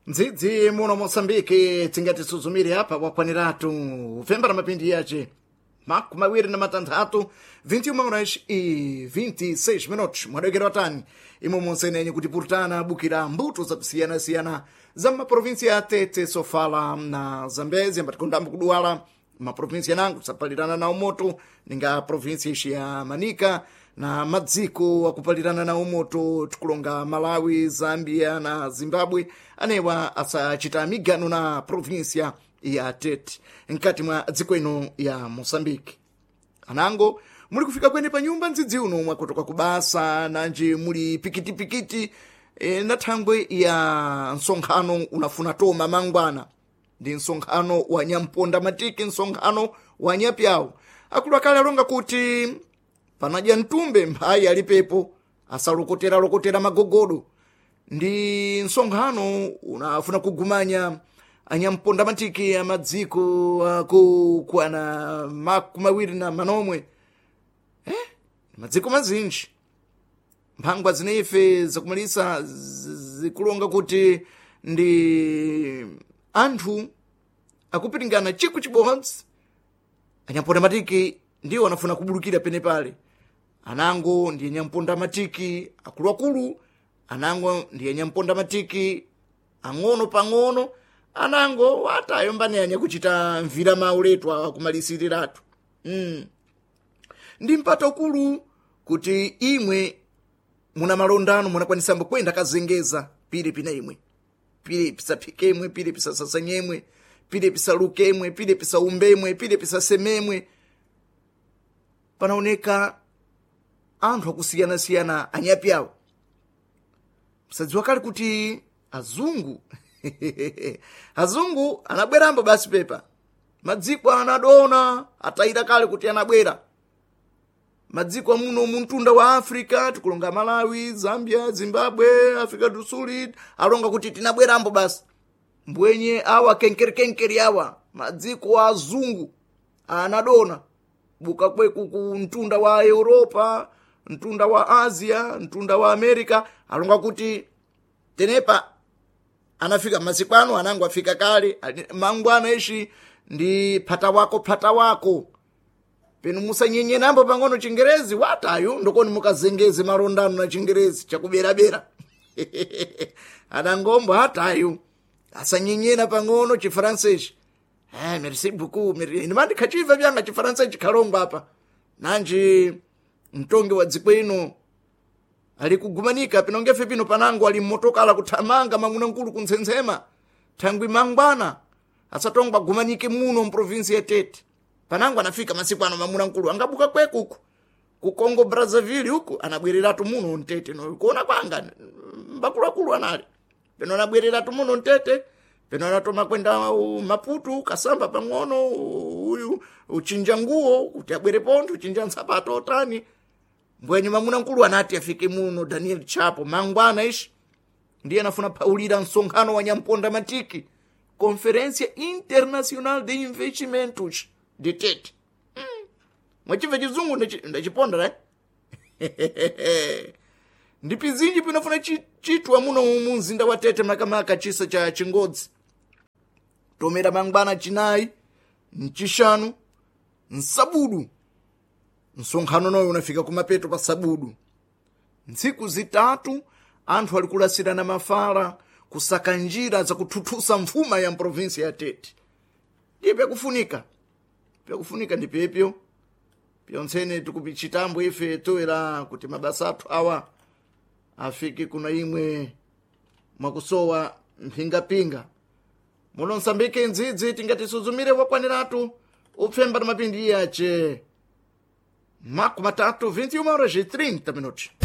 Ndzidzi muno Moçambique tingati suzumiri apa wakwaniratu ufemba na mapindi yace makumi mawiri na matanthatu 21h26 minutos mwadekera watani imwe monsenenye kuti purtana bukira mbuto zakusiyana-siyana za maprovinsia ya Tete, Sofala na Zambezi ambatikondambo kuduwala maprovinsia nangu tisapalirana na umoto ninga provinsia ishi ya Manika na madziko akupalirana na umoto tikulonga Malawi, Zambia na Zimbabwe anewa asachita migano na provinsia ya Tete nkati mwa dziko ino ya Moçambique. Anango muli kufika kwene pa nyumba ndzidzi uno mwakotoka kubasa nanji muli pikiti na thangwe ya nsonkhano unafuna toma mangwana ndi nsonkhano wa nyamponda matiki, nsonkhano wa nyapyawo akulu akale alonga kuti panadya ntumbe mphayi alipepo asalokotera magogodo ndi nsonkhano unafuna kugumanya anyamponda matiki ya madziko kukwana makumi mawiri na manomwe madziko mazinji mphangwa zinefe zakumalisa zikulonga kuti ndi anthu akupiringana chiku chibodzi anyamponda matiki ndiwo anafuna kubulukira pene pale. Anango ndiye nyamponda matiki akuluakulu, anango ndiye nyamponda matiki ang'ono pang'ono, anango watayo mbanenya kuchita mvira mauletwa kumalisiratu. Ndi mpata ukulu kuti imwe muna malondano munakwanisambo kwenda kazengeza pile pina imwe. Pile pisa pikemwe, pile pisa sasanyemwe, pile pisa lukemwe, pile pisa umbemwe, pile pisa sememwe. Panaoneka anthu akusiyana-siyana anyapyawo. Msadziwa kale kuti azungu azungu anabwerambo basi pepa. Madziko anadona atayira kale kuti anabwera. Madziko muno muntunda wa Afrika tikulonga Malawi, Zambia, Zimbabwe, Afrika do Sul alonga kuti tinabwerambo basi. Mbwenye awa kenkeri awa madziko wa azungu anadona buka kweku ku ntunda wa Europa, ntunda wa Asia, ntunda wa Amerika alonga kuti tenepa anafika masikwano anangu afika kale mangwana ishi ndi pata wako penu musanyenye nambo pang'ono Chingerezi watayo ndokoni mukazengeze malondano na Chingerezi chakuberabera anangombo hatayo asanyenyena pang'ono Chifaranseshi. Merci beaucoup. Nimandi kachiva byanga Chifaranseshi kalonga apa. Nanji mtonge wa dziko ino ali kugumanika pinongefe pino panango ali motokala kuthamanga manguna nkulu kuntsenzema thangwi mangwana asatongwa gumanike muno mprovinsi ya Tete. Panango anafika masiku ano manguna nkulu angabuka kwekuku ku Congo Brazzaville huku anabwereratu muno Ntete no kuona kwanga mbakulu anali peno anabwereratu muno Ntete peno anatoma kwenda Maputo kasamba pang'ono uyu uchinja nguo kuti abwere ponto uchinja nsapato otani mbwenye manguna nkulu anati afike muno Daniel Chapo mangwana ishi ndiye anafuna paulira nsonkhano wa nyamponda matiki Conferência Internacional de Investimentos de Tete. Mwachiva chizungu ndachiponda ndipizinji pinafuna chitwa muno mumzinda wa Tete makamaka chisa cha Chingodzi. Tomera mangwana chinayi, nchishanu, nsabudu. Nsonkhano noyo unafika kumapeto pa sabudu. Ntsiku zitatu anthu alikulasirana mafala kusaka njira za kuthuthutsa mfuma ya provinsi ya Tete. Ndiye pekufunika ndipepyo pyontsene tikupichitambo ife toera kuti mabasa athu awa afike kuna imwe mwakusowa mpingapinga muno Msambike ndzidzi tingati suzumire wakwaniratu upfemba na mapindi yace makumi matatu 21h30 minutos.